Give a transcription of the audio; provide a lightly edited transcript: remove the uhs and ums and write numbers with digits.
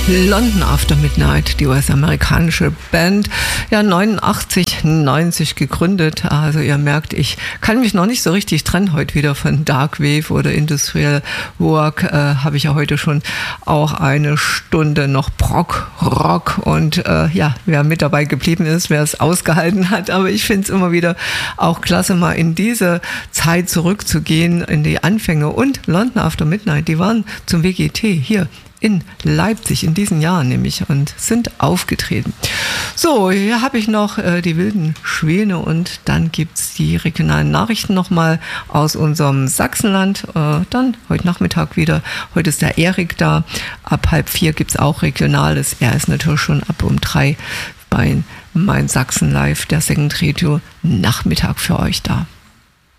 London After Midnight, die US-amerikanische Band, ja 89, 90 gegründet. Also ihr merkt, ich kann mich noch nicht so richtig trennen heute wieder von Dark Wave oder Industrial Work. Habe ich ja heute schon auch eine Stunde noch Prog, Rock und ja, wer mit dabei geblieben ist, wer es ausgehalten hat. Aber ich finde es immer wieder auch klasse, mal in diese Zeit zurückzugehen, in die Anfänge. Und London After Midnight, die waren zum WGT hier in Leipzig in diesen Jahren nämlich und sind aufgetreten. So, hier habe ich noch die wilden Schwäne und dann gibt's die regionalen Nachrichten nochmal aus unserem Sachsenland. Dann heute Nachmittag wieder. Heute ist der Erik da. Ab 3:30 gibt's auch Regionales. Er ist natürlich schon ab um 3 bei Mein Sachsen Live, der Second Radio, Nachmittag für euch da.